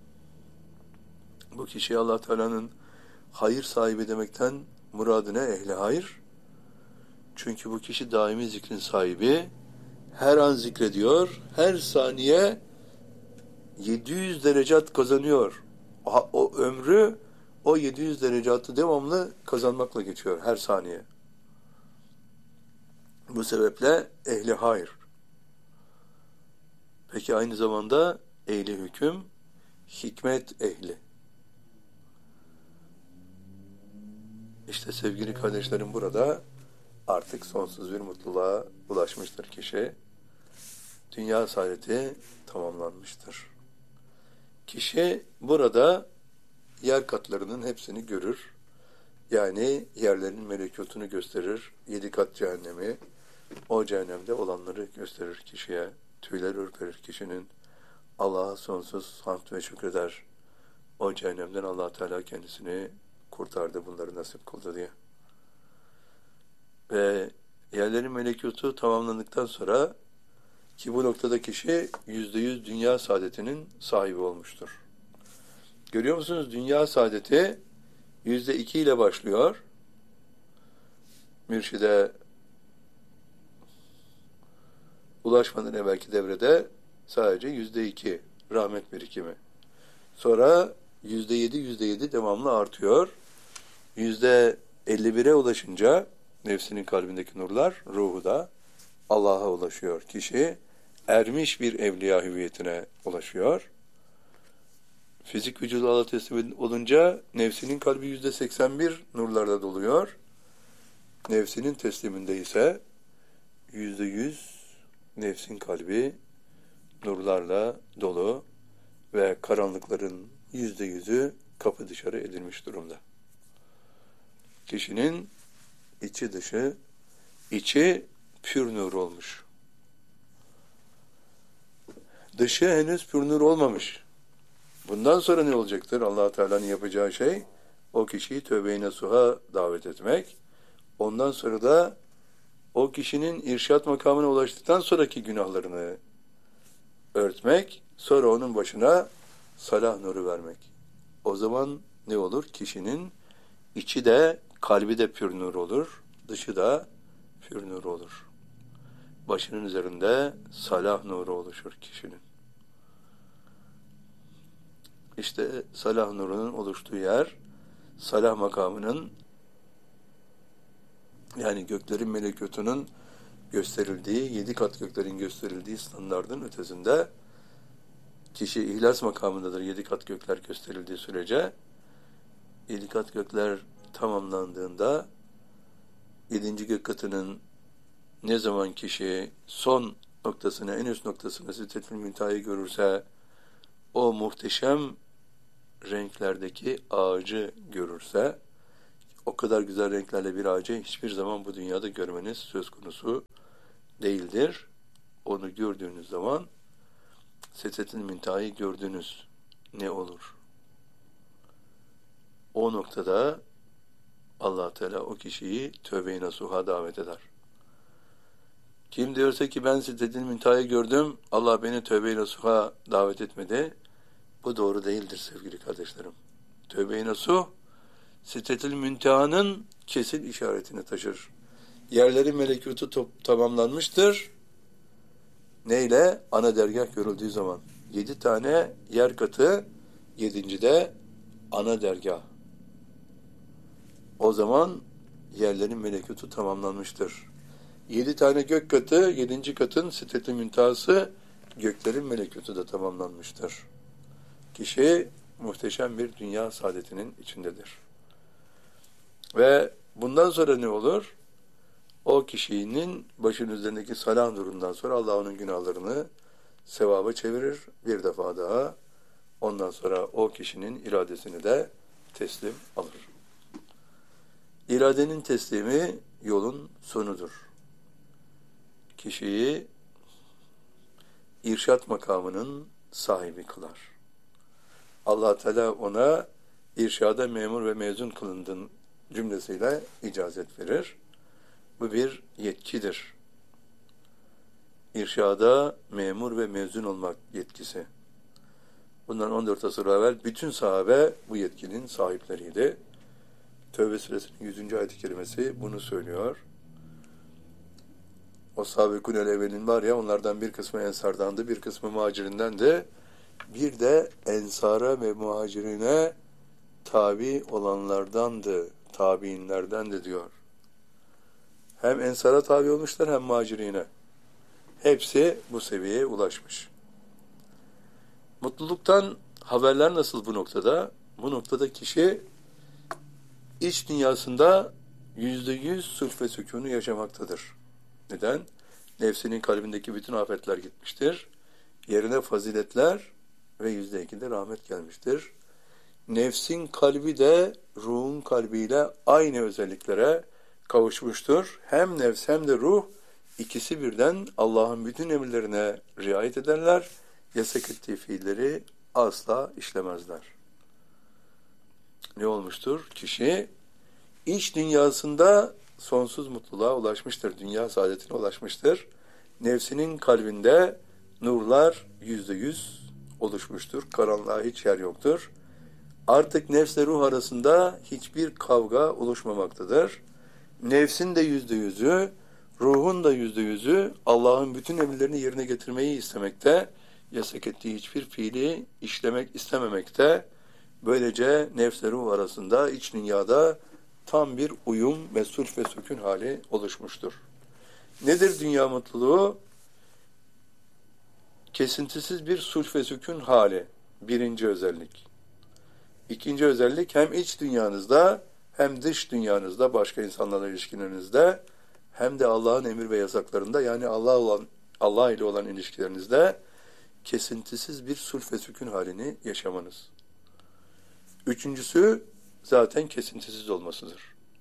Bu kişi Allah Teala'nın hayır sahibi demekten muradı ne? Ehli hayır. Çünkü bu kişi daimi zikrin sahibi, her an zikrediyor, her saniye yedi yüz derecat kazanıyor. O, o ömrü o yedi yüz derecatı devamlı kazanmakla geçiyor her saniye. Bu sebeple ehli hayır. Peki aynı zamanda ehli hüküm, hikmet ehli. İşte sevgili kardeşlerim, burada artık sonsuz bir mutluluğa ulaşmıştır kişi. Dünya saadeti tamamlanmıştır. Kişi burada yer katlarının hepsini görür. Yani yerlerin melekutunu gösterir. Yedi kat cehennemi, o cehennemde olanları gösterir kişiye. Tüyler ürperir kişinin. Allah'a sonsuz hamd ve şükreder. O cehennemden Allah Teala kendisini kurtardı, bunları nasip kıldı diye. Ve yerlerin melekutu tamamlandıktan sonra, ki bu noktada kişi yüzde yüz dünya saadetinin sahibi olmuştur. Görüyor musunuz? Dünya saadeti yüzde iki ile başlıyor. Mürşide ulaşmadan evvelki devrede sadece yüzde iki rahmet birikimi. Sonra yüzde yedi, yüzde yedi devamlı artıyor. Yüzde elli bire ulaşınca nefsinin kalbindeki nurlar, ruhu da Allah'a ulaşıyor. Kişi ermiş bir evliya hüviyetine ulaşıyor. Fizik vücudu Allah'a teslim olunca nefsinin kalbi yüzde seksen bir nurlarla doluyor. Nefsinin tesliminde ise yüzde yüz nefsin kalbi nurlarla dolu ve karanlıkların yüzde yüzü kapı dışarı edilmiş durumda. Kişinin içi dışı, içi pür nur olmuş. Dışı henüz pür nur olmamış. Bundan sonra ne olacaktır? Allah Teala'nın yapacağı şey, o kişiyi tövbe-i nasuha davet etmek. Ondan sonra da o kişinin irşat makamına ulaştıktan sonraki günahlarını örtmek, sonra onun başına salah nuru vermek. O zaman ne olur? Kişinin içi de, kalbi de pür nur olur, dışı da pür nur olur. Başının üzerinde salah nuru oluşur kişinin. İşte salah nurunun oluştuğu yer, salah makamının, yani göklerin melekutunun gösterildiği, yedi kat göklerin gösterildiği standardın ötesinde, kişi ihlas makamındadır yedi kat gökler gösterildiği sürece. Yedi kat gökler tamamlandığında, yedinci gök katının ne zaman kişi son noktasını, en üst noktasını, Sidretül Münteha'yı görürse, o muhteşem renklerdeki ağacı görürse, o kadar güzel renklerle bir ağacı hiçbir zaman bu dünyada görmeniz söz konusu değildir. Onu gördüğünüz zaman Sidretul Münteha'yı gördünüz. Ne olur? O noktada Allah Teala o kişiyi tövbe-i nasuha davet eder. Kim diyorsa ki ben Sidretul Münteha'yı gördüm, Allah beni tövbe-i nasuha davet etmedi, bu doğru değildir sevgili kardeşlerim. Tövbe-i nasuh, Sidretul Münteha'nın kesin işaretini taşır. Yerlerin melekutu top, tamamlanmıştır. Neyle? Ana dergah görüldüğü zaman. Yedi tane yer katı, yedincide ana dergah. O zaman yerlerin melekutu tamamlanmıştır. Yedi tane gök katı, yedinci katın Sidretul Münteha'sı, göklerin melekutu da tamamlanmıştır. Kişi muhteşem bir dünya saadetinin içindedir. Ve bundan sonra ne olur? O kişinin başının üzerindeki salah nurundan sonra Allah onun günahlarını sevaba çevirir bir defa daha. Ondan sonra o kişinin iradesini de teslim alır. İradenin teslimi yolun sonudur. Kişiyi irşat makamının sahibi kılar. Allah Teala ona irşada memur ve mezun kılındın cümlesiyle icazet verir. Bu bir yetkidir. İrşada memur ve mezun olmak yetkisi. Bundan on dört asır evvel bütün sahabe bu yetkinin sahipleriydi. Tevbe suresinin yüzüncü ayet-i kerimesi bunu söylüyor. O sahabikun el evvelin var ya, onlardan bir kısmı ensardandı, bir kısmı muhacirinden de, bir de ensara ve muhacirine tabi olanlardandı, tabiinlerdendi diyor. Hem ensara tabi olmuşlar hem muhacirine. Hepsi bu seviyeye ulaşmış. Mutluluktan haberler nasıl bu noktada? Bu noktada kişi iç dünyasında yüzde yüz sulh ve sükûnu yaşamaktadır. Neden? Nefsinin kalbindeki bütün afetler gitmiştir. Yerine faziletler ve yüzde iki de rahmet gelmiştir. Nefsin kalbi de ruhun kalbiyle aynı özelliklere kavuşmuştur. Hem nefs hem de ruh ikisi birden Allah'ın bütün emirlerine riayet ederler. Yasak ettiği fiilleri asla işlemezler. Ne olmuştur? Kişi iç dünyasında sonsuz mutluluğa ulaşmıştır. Dünya saadetine ulaşmıştır. Nefsinin kalbinde nurlar yüzde yüz oluşmuştur. Karanlığa hiç yer yoktur. Artık nefsle ruh arasında hiçbir kavga oluşmamaktadır. Nefsin de yüzde yüzü, ruhun da yüzde yüzü Allah'ın bütün emirlerini yerine getirmeyi istemekte, yasak ettiği hiçbir fiili işlemek istememekte. Böylece nefsle ruh arasında iç dünyada tam bir uyum ve sulh ve sükun hali oluşmuştur. Nedir dünya mutluluğu? Kesintisiz bir sulh ve sükun hali. Birinci özellik. İkinci özellik, hem iç dünyanızda hem dış dünyanızda, başka insanlarla ilişkilerinizde, hem de Allah'ın emir ve yasaklarında, yani Allah olan Allah ile olan ilişkilerinizde kesintisiz bir sulh ve sükun halini yaşamanız. Üçüncüsü zaten kesintisiz olmasıdır.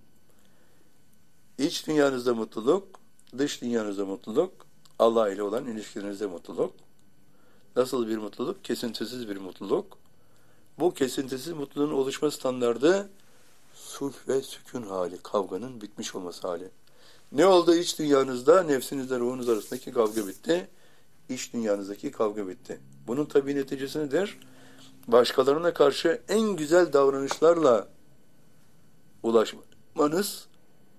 İç dünyanızda mutluluk, dış dünyanızda mutluluk, Allah ile olan ilişkilerinizde mutluluk. Nasıl bir mutluluk? Kesintisiz bir mutluluk. Bu kesintisiz mutluluğun oluşma standardı sulh ve sükun hali, kavganın bitmiş olması hali. Ne oldu iç dünyanızda? Nefsinizle ruhunuz arasındaki kavga bitti. İç dünyanızdaki kavga bitti. Bunun tabii neticesi nedir? Başkalarına karşı en güzel davranışlarla ulaşmanız,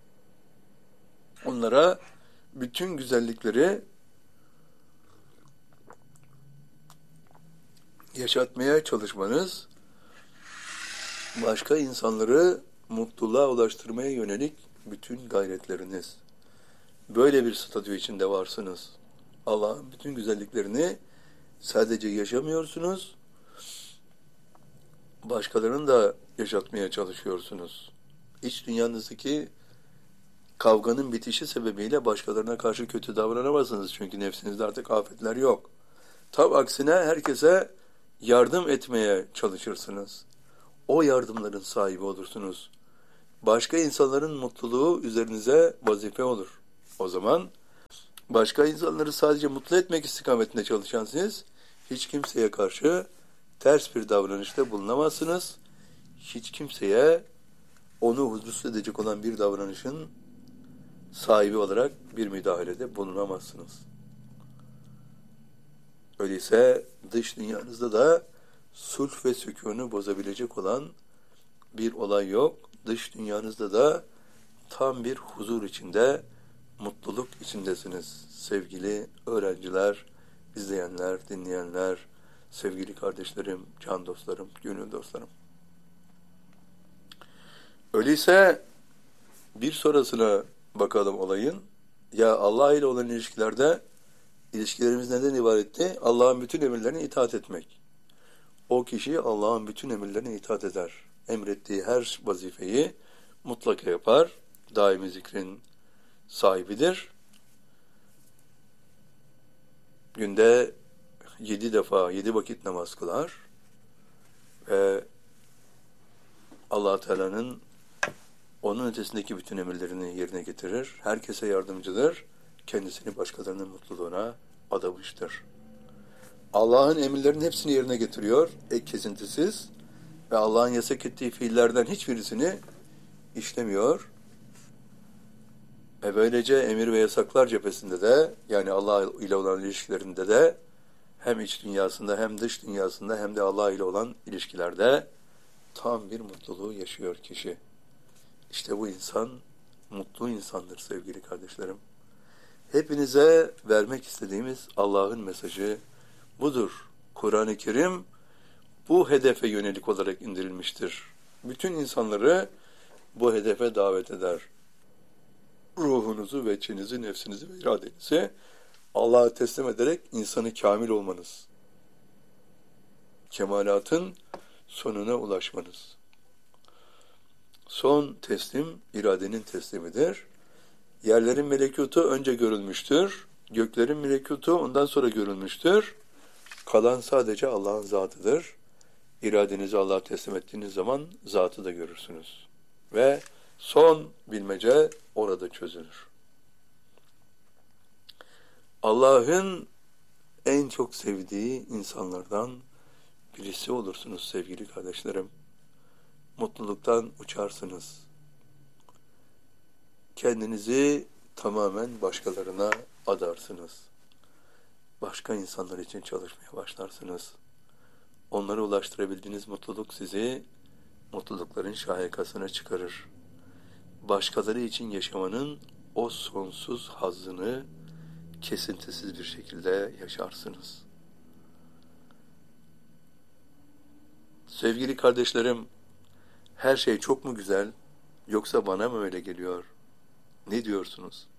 onlara bütün güzellikleri yaşatmaya çalışmanız, başka insanları mutluluğa ulaştırmaya yönelik bütün gayretleriniz. Böyle bir statü içinde varsınız. Allah'ın bütün güzelliklerini sadece yaşamıyorsunuz, başkalarını da yaşatmaya çalışıyorsunuz. İç dünyanızdaki kavganın bitişi sebebiyle başkalarına karşı kötü davranamazsınız. Çünkü nefsinizde artık afetler yok. Tam aksine herkese yardım etmeye çalışırsınız. O yardımların sahibi olursunuz. başka insanların mutluluğu üzerinize vazife olur. O zaman başka insanları sadece mutlu etmek istikametinde çalışan siz, hiç kimseye karşı ters bir davranışta bulunamazsınız. Hiç kimseye onu huzursuz edecek olan bir davranışın sahibi olarak bir müdahalede bulunamazsınız. Öyleyse dış dünyanızda da sulh ve sükûnu bozabilecek olan bir olay yok. Dış dünyanızda da tam bir huzur içinde, mutluluk içindesiniz. Sevgili öğrenciler, izleyenler, dinleyenler, sevgili kardeşlerim, can dostlarım, gönül dostlarım. Öyleyse bir sonrasına bakalım olayın. Ya Allah ile olan ilişkilerde ilişkilerimiz neden ibaretti? Allah'ın bütün emirlerine itaat etmek. O kişi Allah'ın bütün emirlerine itaat eder. Emrettiği her vazifeyi mutlaka yapar. Daimi zikrin sahibidir. Günde yedi defa, yedi vakit namaz kılar. Ve Allah Teala'nın onun ötesindeki bütün emirlerini yerine getirir. Herkese yardımcıdır. Kendisini başkalarının mutluluğuna adamıştır. Allah'ın emirlerinin hepsini yerine getiriyor. Ek kesintisiz. Ve Allah'ın yasak ettiği fiillerden hiçbirisini işlemiyor. Ve böylece emir ve yasaklar cephesinde de, yani Allah ile olan ilişkilerinde de, hem iç dünyasında hem dış dünyasında hem de Allah ile olan ilişkilerde tam bir mutluluğu yaşıyor kişi. İşte bu insan mutlu insandır sevgili kardeşlerim. Hepinize vermek istediğimiz Allah'ın mesajı budur. Kur'an-ı Kerim bu hedefe yönelik olarak indirilmiştir. Bütün insanları bu hedefe davet eder. Ruhunuzu ve içinizi, nefsinizi ve iradenizi Allah'a teslim ederek insanı kamil olmanız. Kemalatın sonuna ulaşmanız. Son teslim, iradenin teslimidir. Yerlerin melekutu önce görülmüştür. Göklerin melekutu ondan sonra görülmüştür. Kalan sadece Allah'ın zatıdır. İradenizi Allah'a teslim ettiğiniz zaman zatı da görürsünüz. Ve son bilmece orada çözülür. Allah'ın en çok sevdiği insanlardan birisi olursunuz sevgili kardeşlerim. Mutluluktan uçarsınız. Kendinizi tamamen başkalarına adarsınız. Başka insanlar için çalışmaya başlarsınız. Onlara ulaştırabildiğiniz mutluluk sizi mutlulukların şahikasına çıkarır. Başkaları için yaşamanın o sonsuz hazzını kesintisiz bir şekilde yaşarsınız. Sevgili kardeşlerim, her şey çok mu güzel, yoksa bana mı öyle geliyor? Ne diyorsunuz?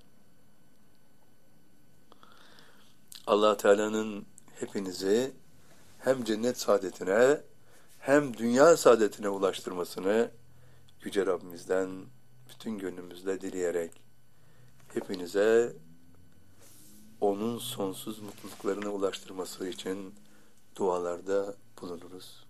Allah Teala'nın hepinizi hem cennet saadetine hem dünya saadetine ulaştırmasını Yüce Rabbimizden bütün gönlümüzle dileyerek hepinize onun sonsuz mutluluklarına ulaştırması için dualarda bulunuruz.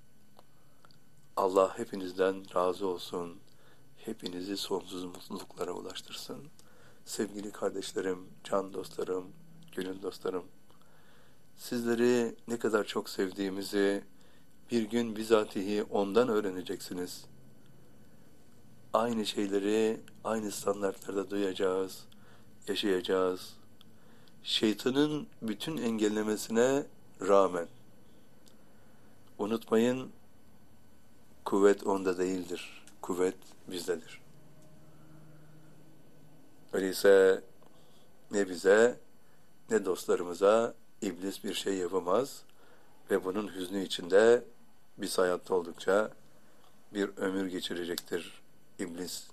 Allah hepinizden razı olsun. Hepinizi sonsuz mutluluklara ulaştırsın. Sevgili kardeşlerim, can dostlarım, gönül dostlarım, sizleri ne kadar çok sevdiğimizi bir gün bizatihi ondan öğreneceksiniz. Aynı şeyleri aynı standartlarda duyacağız, yaşayacağız. Şeytanın bütün engellemesine rağmen unutmayın, kuvvet onda değildir. Kuvvet bizdedir. Öyleyse ne bize ne dostlarımıza iblis bir şey yapamaz ve bunun hüznü içinde biz hayatta oldukça bir ömür geçirecektir iblis.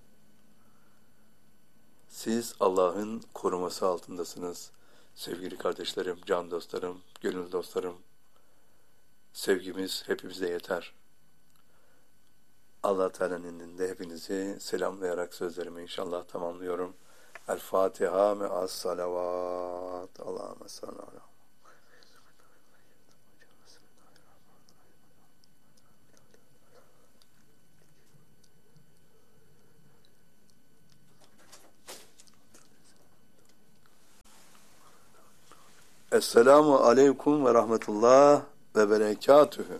Siz Allah'ın koruması altındasınız. Sevgili kardeşlerim, can dostlarım, gönül dostlarım, sevgimiz hepimize yeter. Allah Teala'nın indinde hepinizi selamlayarak sözlerimi inşallah tamamlıyorum. El Fatiha me'as salavat. Allahümme salli ala. Esselamu aleyküm ve rahmetullah ve berekatühü.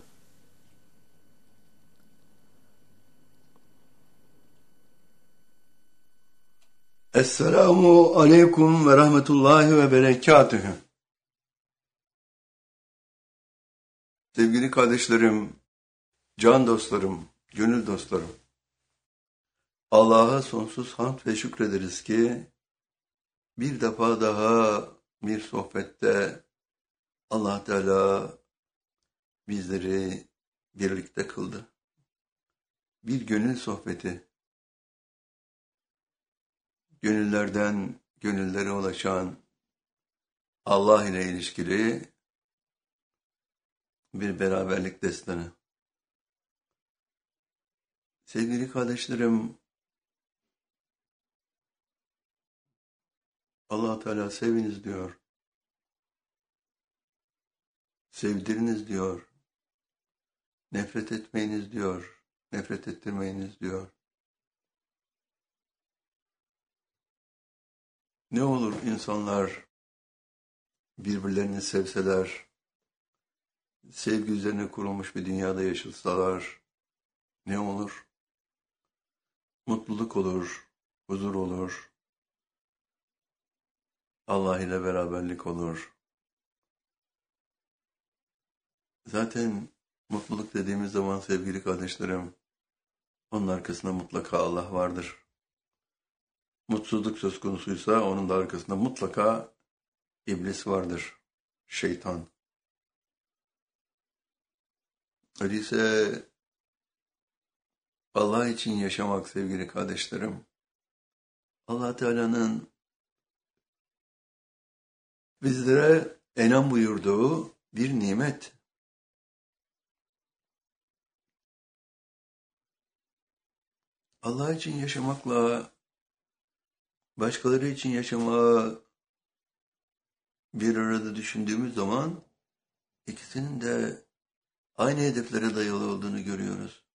Esselamu aleyküm ve rahmetullahi ve berekatühü. Sevgili kardeşlerim, can dostlarım, gönül dostlarım. Allah'a sonsuz hamd ve şükrederiz ki bir defa daha bir sohbette Allah Teala bizleri birlikte kıldı. Bir gönül sohbeti. Gönüllerden gönüllere ulaşan Allah ile ilişkili bir beraberlik destanı. Sevgili kardeşlerim, Allah Teala seviniz diyor. Sevdiriniz diyor. Nefret etmeyiniz diyor. Nefret ettirmeyiniz diyor. Ne olur insanlar birbirlerini sevseler, sevgi üzerine kurulmuş bir dünyada yaşasalar, ne olur? Mutluluk olur, huzur olur, Allah ile beraberlik olur. Zaten mutluluk dediğimiz zaman sevgili kardeşlerim, onun arkasında mutlaka Allah vardır. Mutsuzluk söz konusuysa onun da arkasında mutlaka iblis vardır, şeytan. Öyleyse Allah için yaşamak sevgili kardeşlerim, Allah Teala'nın bizlere enam buyurduğu bir nimet. Allah için yaşamakla başkaları için yaşamağı bir arada düşündüğümüz zaman ikisinin de aynı hedeflere dayalı olduğunu görüyoruz.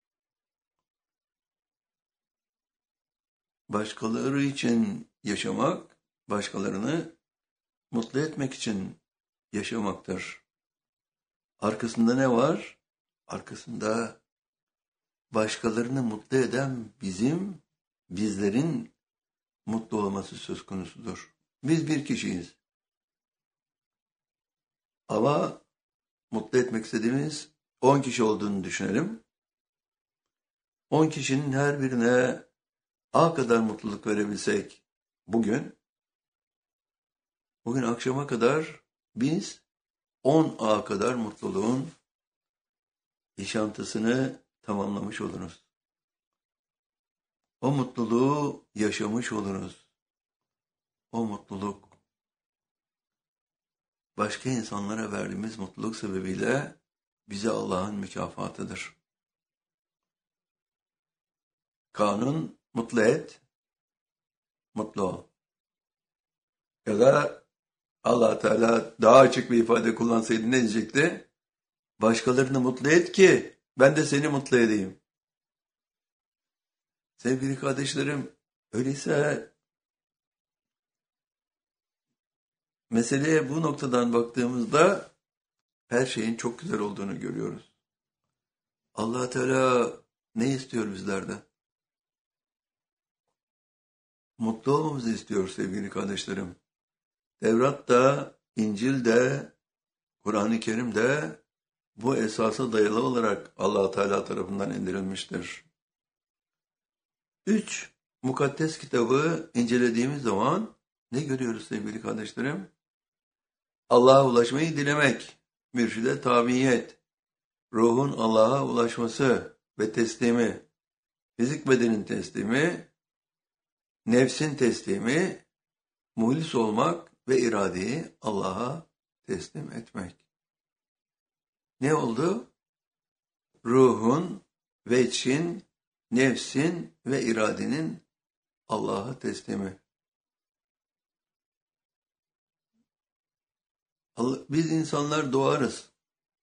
Başkaları için yaşamak, başkalarını mutlu etmek için yaşamaktır. Arkasında ne var? Arkasında başkalarını mutlu eden bizim, bizlerin mutlu olması söz konusudur. Biz bir kişiyiz. Ama mutlu etmek istediğimiz on kişi olduğunu düşünelim. on kişinin her birine A kadar mutluluk verebilsek bugün, bugün akşama kadar biz on A kadar mutluluğun yaşantısını tamamlamış oluruz. O mutluluğu yaşamış oluruz. O mutluluk başka insanlara verdiğimiz mutluluk sebebiyle bize Allah'ın mükafatıdır. Kanun mutlu et, mutlu ol. Ya da Allah Teala daha açık bir ifade kullansaydı ne diyecekti? Başkalarını mutlu et ki ben de seni mutlu edeyim. Sevgili kardeşlerim, öyleyse meseleye bu noktadan baktığımızda her şeyin çok güzel olduğunu görüyoruz. Allah Teala ne istiyor bizlerden? Mutlu olmamızı istiyor sevgili kardeşlerim. Tevrat'ta, İncil'de, Kur'an-ı Kerim'de bu esasa dayalı olarak Allah Teala tarafından indirilmiştir. Üç mukaddes kitabı incelediğimiz zaman ne görüyoruz sevgili kardeşlerim? Allah'a ulaşmayı dilemek, mürşide tabiyet, ruhun Allah'a ulaşması ve teslimi, fizik bedenin teslimi, nefsin teslimi, muhlis olmak ve iradeyi Allah'a teslim etmek. Ne oldu? Ruhun, veçhin, nefsin ve iradenin Allah'a teslimi. Biz insanlar doğarız.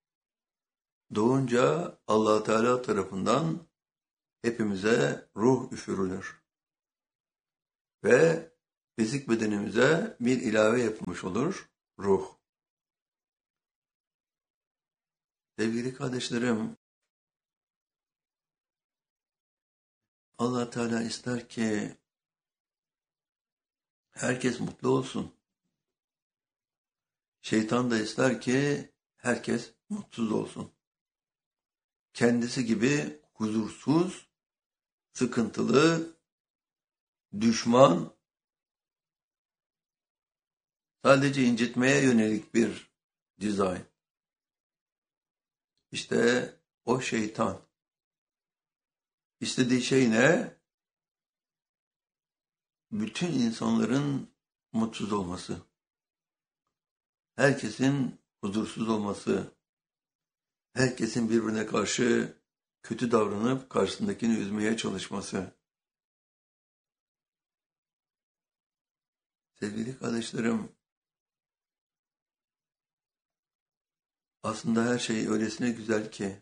Doğunca Allah Teala tarafından hepimize ruh üfürülür. Ve fizik bedenimize bir ilave yapılmış olur, ruh. Sevgili kardeşlerim, Allah Teala ister ki herkes mutlu olsun. Şeytan da ister ki herkes mutsuz olsun. Kendisi gibi huzursuz, sıkıntılı, düşman, sadece incitmeye yönelik bir dizayn. İşte o şeytan. İstediği şey ne? Bütün insanların mutsuz olması. Herkesin huzursuz olması. Herkesin birbirine karşı kötü davranıp karşısındakini üzmeye çalışması. Sevgili kardeşlerim, aslında her şey öylesine güzel ki,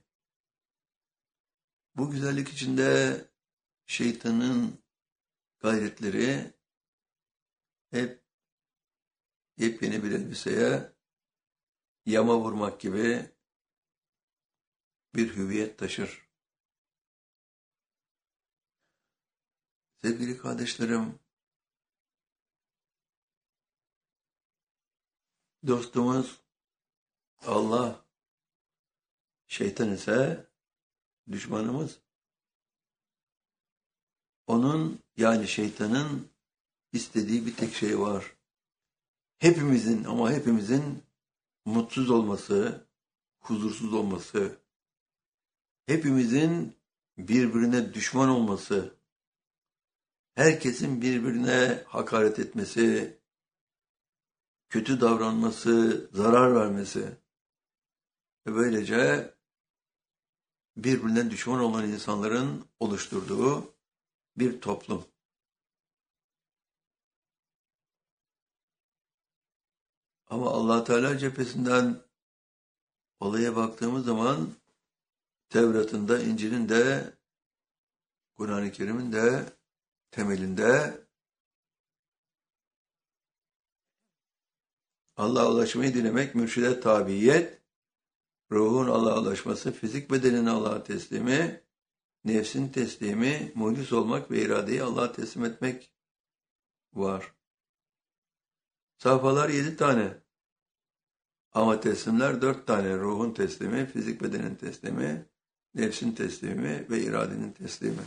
bu güzellik içinde şeytanın gayretleri hep yepyeni bir elbiseye yama vurmak gibi bir hüviyet taşır. Sevgili kardeşlerim, dostumuz Allah, şeytan ise düşmanımız. Onun, yani şeytanın istediği bir tek şey var. Hepimizin, ama hepimizin mutsuz olması, huzursuz olması, hepimizin birbirine düşman olması, herkesin birbirine hakaret etmesi, kötü davranması, zarar vermesi ve böylece birbirine düşman olan insanların oluşturduğu bir toplum. Ama Allah Teala cephesinden olaya baktığımız zaman Tevrat'ın da, İncil'in de, Kur'an-ı Kerim'in de temelinde Allah'a ulaşmayı dilemek, mürşide tabiyet, ruhun Allah'a ulaşması, fizik bedenin Allah'a teslimi, nefsin teslimi, muhlis olmak ve iradeyi Allah'a teslim etmek var. Safhalar yedi tane. Ama teslimler dört tane. Ruhun teslimi, fizik bedenin teslimi, nefsin teslimi ve iradenin teslimi.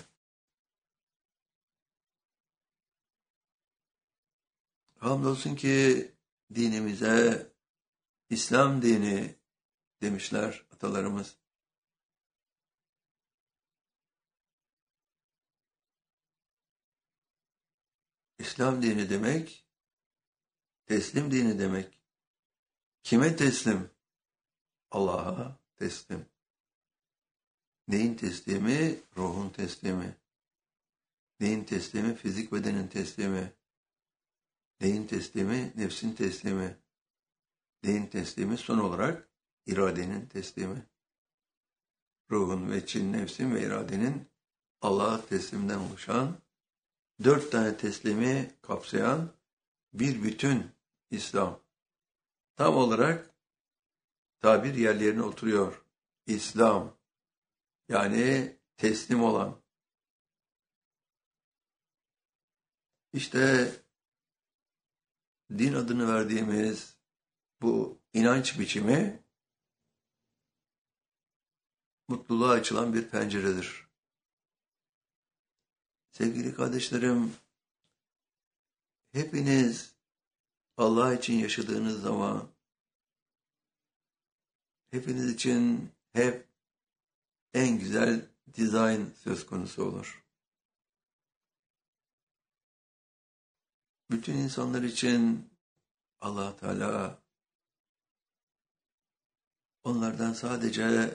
Hamdolsun ki dinimize İslam dini demişler atalarımız. İslam dini demek, teslim dini demek. Kime teslim? Allah'a teslim. Neyin teslimi? Ruhun teslimi. Neyin teslimi? Fizik bedenin teslimi. Neyin teslimi? Nefsin teslimi. Neyin teslimi? Son olarak iradenin teslimi. Ruhun ve çin, nefsin ve iradenin Allah'a teslimden oluşan, dört tane teslimi kapsayan bir bütün İslam. Tam olarak tabir yerlerine oturuyor. İslam, yani teslim olan. İşte din adını verdiğimiz bu inanç biçimi mutluluğa açılan bir penceredir. Sevgili kardeşlerim, hepiniz Allah için yaşadığınız zaman hepiniz için hep en güzel dizayn söz konusu olur. Bütün insanlar için Allah Teala onlardan sadece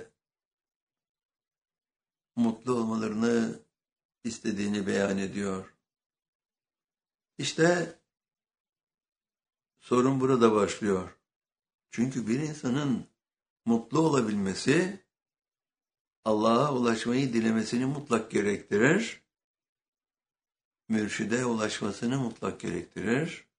mutlu olmalarını istediğini beyan ediyor. İşte sorun burada başlıyor. Çünkü bir insanın mutlu olabilmesi Allah'a ulaşmayı dilemesini mutlak gerektirir. Mürşide ulaşmasını mutlak gerektirir.